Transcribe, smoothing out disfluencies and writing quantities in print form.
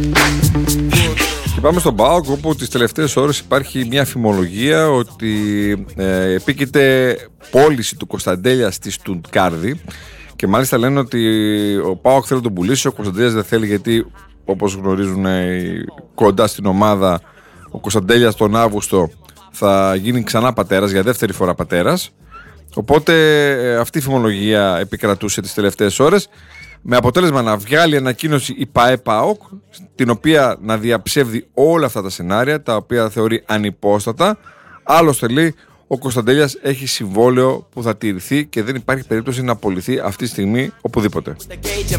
Και πάμε στον ΠΑΟΚ, όπου τις τελευταίες ώρες υπάρχει μια φημολογία ότι επίκειται πώληση του Κωνσταντέλια στη Στουτγκάρδη. Και μάλιστα λένε ότι ο ΠΑΟΚ θέλει να τον πουλήσει, ο Κωνσταντέλιας δεν θέλει, γιατί όπως γνωρίζουν κοντά στην ομάδα, ο Κωνσταντέλιας τον Αύγουστο θα γίνει ξανά πατέρας, για δεύτερη φορά πατέρας. Οπότε αυτή η φημολογία επικρατούσε τις τελευταίες ώρες, με αποτέλεσμα να βγάλει ανακοίνωση η ΠΑΕ-ΠΑΟΚ, την οποία να διαψεύδει όλα αυτά τα σενάρια, τα οποία θεωρεί ανυπόστατα. Άλλωστε λέει, ο Κωνσταντέλιας έχει συμβόλαιο που θα τηρηθεί και δεν υπάρχει περίπτωση να απολυθεί αυτή τη στιγμή οπουδήποτε.